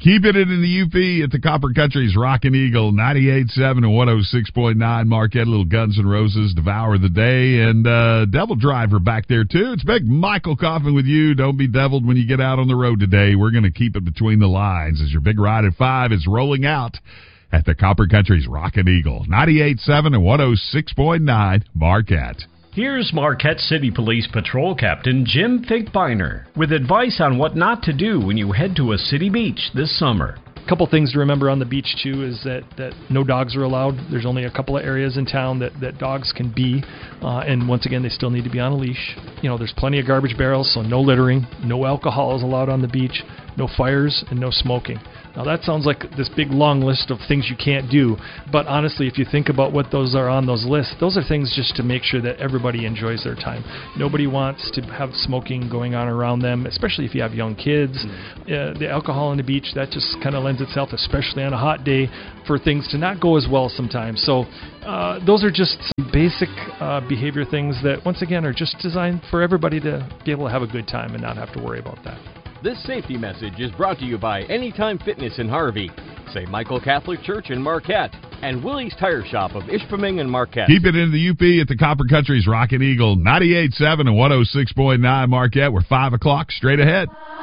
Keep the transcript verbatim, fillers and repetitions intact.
Keep it in the U P at the Copper Country's Rockin' Eagle, ninety-eight point seven and one oh six point nine. Marquette, little Guns N' Roses, Devour the Day, and uh, Devil Driver back there, too. It's Big Michael Coffin with you. Don't be deviled when you get out on the road today. We're going to keep it between the lines as your Big Ride at five is rolling out at the Copper Country's Rockin' Eagle, ninety-eight point seven and one oh six point nine. Marquette. Here's Marquette City Police Patrol Captain Jim Finkbeiner with advice on what not to do when you head to a city beach this summer. A couple things to remember on the beach, too, is that, that no dogs are allowed. There's only a couple of areas in town that, that dogs can be, uh, and once again, they still need to be on a leash. You know, there's plenty of garbage barrels, so no littering, no alcohol is allowed on the beach, no fires, and no smoking. Now, that sounds like this big, long list of things you can't do, but honestly, if you think about what those are on those lists, those are things just to make sure that everybody enjoys their time. Nobody wants to have smoking going on around them, especially if you have young kids. Uh, the alcohol on the beach, that just kind of lends itself, especially on a hot day, for things to not go as well sometimes. So uh, those are just some basic uh, behavior things that, once again, are just designed for everybody to be able to have a good time and not have to worry about that. This safety message is brought to you by Anytime Fitness in Harvey, Saint Michael Catholic Church in Marquette, and Willie's Tire Shop of Ishpeming and Marquette. Keep it in the U P at the Copper Country's Rockin' Eagle, ninety-eight point seven and one oh six point nine. Marquette. We're five o'clock straight ahead.